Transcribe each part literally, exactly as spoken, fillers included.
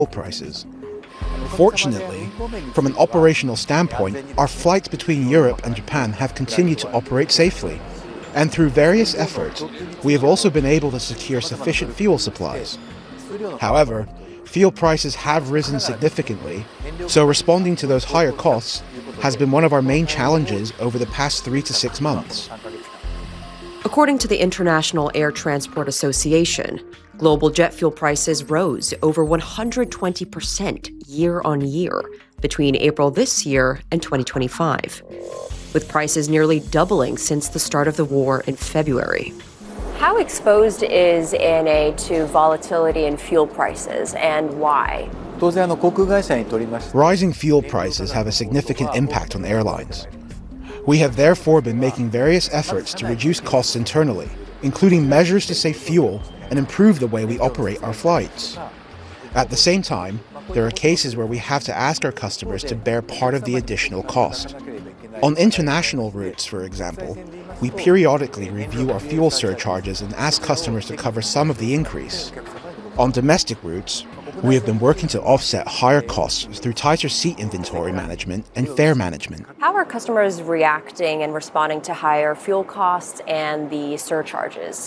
prices. Fortunately, from an operational standpoint, our flights between Europe and Japan have continued to operate safely. And through various efforts, we have also been able to secure sufficient fuel supplies. However, fuel prices have risen significantly, so responding to those higher costs has been one of our main challenges over the past three to six months. According to the International Air Transport Association, global jet fuel prices rose over one hundred twenty percent year on year between April this year and twenty twenty-five, with prices nearly doubling since the start of the war in February. How exposed is A N A to volatility in fuel prices, and why? Rising fuel prices have a significant impact on airlines. We have therefore been making various efforts to reduce costs internally, including measures to save fuel and improve the way we operate our flights. At the same time, there are cases where we have to ask our customers to bear part of the additional cost. On international routes, for example, we periodically review our fuel surcharges and ask customers to cover some of the increase. On domestic routes, we have been working to offset higher costs through tighter seat inventory management and fare management. How are customers reacting and responding to higher fuel costs and the surcharges?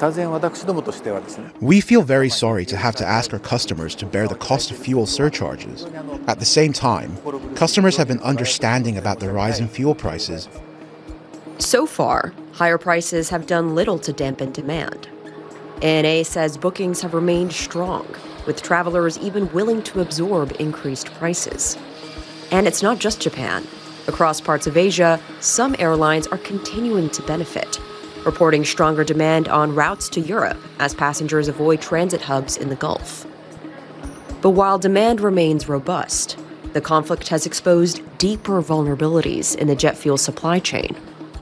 We feel very sorry to have to ask our customers to bear the cost of fuel surcharges. At the same time, customers have been understanding about the rise in fuel prices. So far, higher prices have done little to dampen demand. A N A says bookings have remained strong, with travelers even willing to absorb increased prices. And it's not just Japan. Across parts of Asia, some airlines are continuing to benefit, reporting stronger demand on routes to Europe as passengers avoid transit hubs in the Gulf. But while demand remains robust, the conflict has exposed deeper vulnerabilities in the jet fuel supply chain.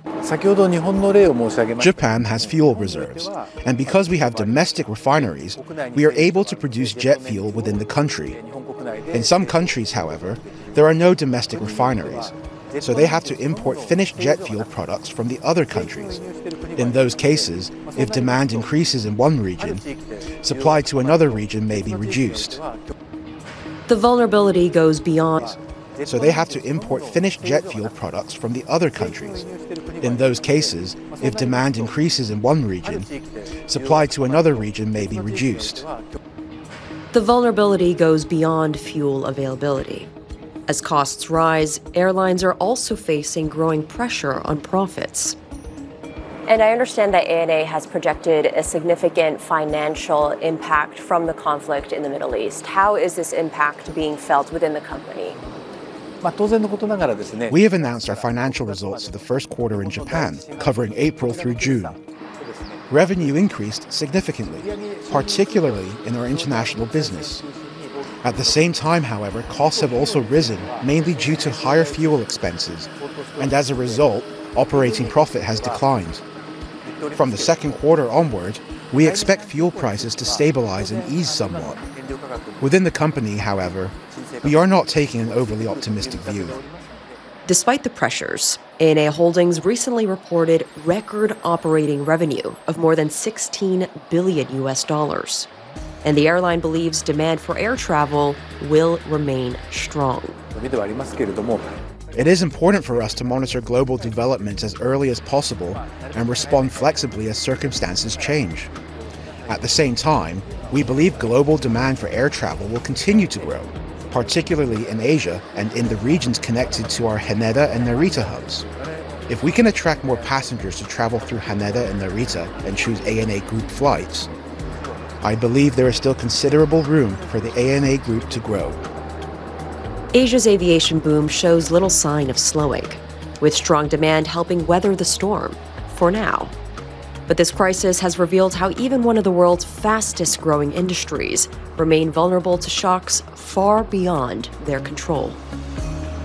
Japan has fuel reserves, and because we have domestic refineries, we are able to produce jet fuel within the country. In some countries, however, there are no domestic refineries, so they have to import finished jet fuel products from the other countries. In those cases, if demand increases in one region, supply to another region may be reduced. The vulnerability goes beyond. So they have to import finished jet fuel products from the other countries. In those cases, if demand increases in one region, supply to another region may be reduced. The vulnerability goes beyond fuel availability. As costs rise, airlines are also facing growing pressure on profits. And I understand that A N A has projected a significant financial impact from the conflict in the Middle East. How is this impact being felt within the company? We have announced our financial results for the first quarter in Japan, covering April through June. Revenue increased significantly, particularly in our international business. At the same time, however, costs have also risen, mainly due to higher fuel expenses, and as a result, operating profit has declined. From the second quarter onward, we expect fuel prices to stabilize and ease somewhat. Within the company, however, we are not taking an overly optimistic view. Despite the pressures, A N A Holdings recently reported record operating revenue of more than sixteen billion U S dollars. And the airline believes demand for air travel will remain strong. It is important for us to monitor global developments as early as possible and respond flexibly as circumstances change. At the same time, we believe global demand for air travel will continue to grow, particularly in Asia and in the regions connected to our Haneda and Narita hubs. If we can attract more passengers to travel through Haneda and Narita and choose A N A Group flights, I believe there is still considerable room for the A N A Group to grow. Asia's aviation boom shows little sign of slowing, with strong demand helping weather the storm, for now. But this crisis has revealed how even one of the world's fastest-growing industries remain vulnerable to shocks far beyond their control.